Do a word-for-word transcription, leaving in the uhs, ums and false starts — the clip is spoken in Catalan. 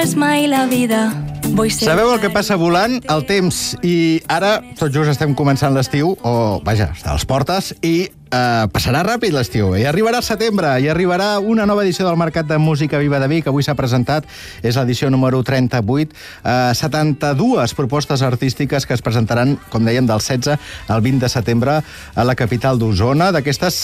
és mai la vida. Vull ser Sabeu el que passa volant? El temps. I ara, tot just estem començant l'estiu, o, vaja, està a les portes, i eh, passarà ràpid l'estiu. I arribarà setembre, i arribarà una nova edició del Mercat de Música Viva de Vic, que avui s'ha presentat, és l'edició número trenta-vuit. Eh, setanta-dues propostes artístiques que es presentaran, com dèiem, del setze al vint de setembre a la capital d'Osona. D'aquestes,